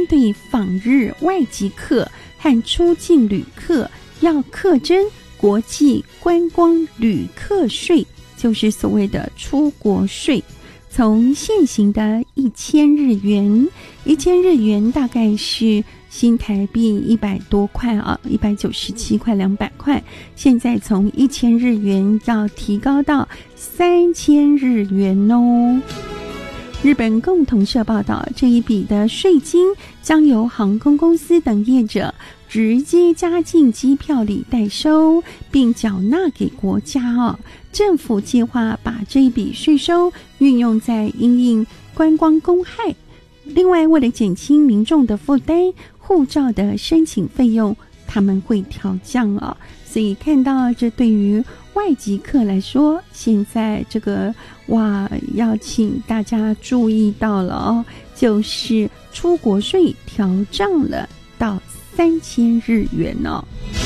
对访日外籍客和出境旅客要课征国际观光旅客税，就是所谓的出国税，从现行的1000日元，1000日元大概是新台币100多块啊，197块200块，现在从1000日元要提高到3000日元哦。日本共同社报道，这一笔的税金将由航空公司等业者直接加进机票里代收，并缴纳给国家哦。政府计划把这一笔税收运用在因应观光公害。另外，为了减轻民众的负担，护照的申请费用他们会调降哦。所以看到这对于外籍客来说，现在这个要请大家注意到了哦，就是出国税调涨了到3000日元哦。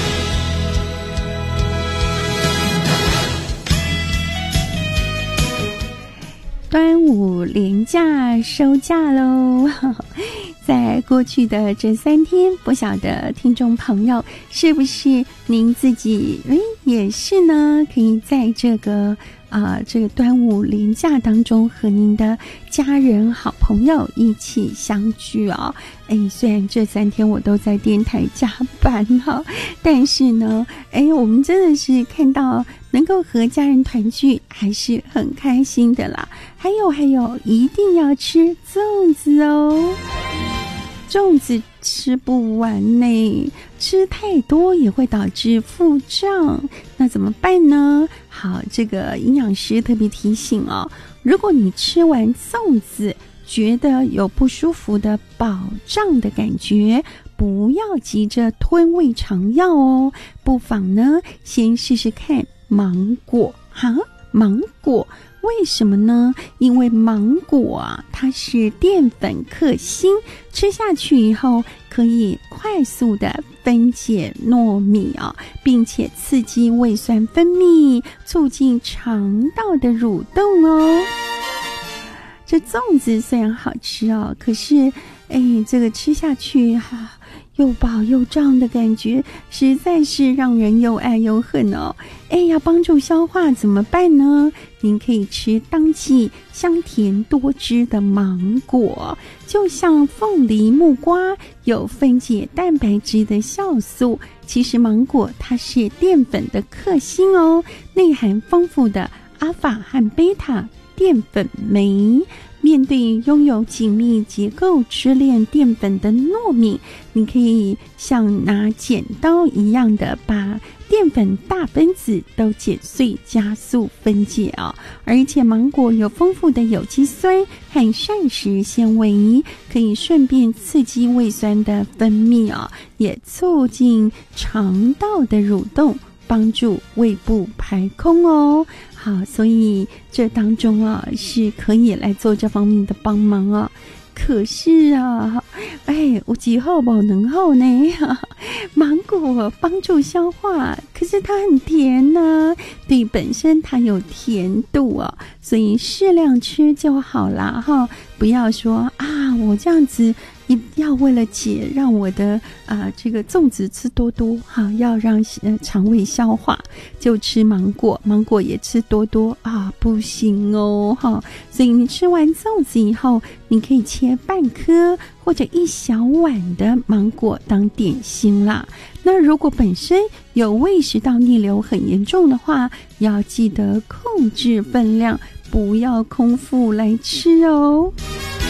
端午连假收假喽，在过去的这3天，不晓得听众朋友是不是您自己也是呢？可以在这个端午连假当中和您的家人好朋友一起相聚哦。虽然这3天我都在电台加班哈，但是呢我们真的是看到能够和家人团聚还是很开心的啦。还有一定要吃粽子哦，粽子吃不完呢，吃太多也会导致腹胀，那怎么办呢？好，这个营养师特别提醒哦，如果你吃完粽子觉得有不舒服的饱胀的感觉，不要急着吞胃肠药哦，不妨呢先试试看芒果芒果为什么呢？因为芒果啊，它是淀粉克星，吃下去以后可以快速的分解糯米啊，并且刺激胃酸分泌，促进肠道的蠕动哦。这粽子虽然好吃哦，可是这个吃下去又饱又胀的感觉，实在是让人又爱又恨哦。要帮助消化怎么办呢？您可以吃当季香甜多汁的芒果，就像凤梨、木瓜有分解蛋白质的酵素，其实芒果它是淀粉的克星哦，内含丰富的阿法和贝塔淀粉酶。面对拥有紧密结构支链淀粉的糯米，你可以像拿剪刀一样的把淀粉大分子都剪碎，加速分解哦。而且芒果有丰富的有机酸和膳食纤维，可以顺便刺激胃酸的分泌哦，也促进肠道的蠕动，帮助胃部排空哦。好，所以这当中啊是可以来做这方面的帮忙啊。可是啊，有几后不能后呢？芒果帮助消化，可是它很甜呢，对，本身它有甜度啊，所以适量吃就好啦哈，不要说我这样子要为了让我的这个粽子吃多多要让肠胃消化就吃芒果也吃多多不行哦哈。所以你吃完粽子以后，你可以切半颗或者1小碗的芒果当点心啦。那如果本身有胃食道逆流很严重的话，要记得控制分量，不要空腹来吃哦。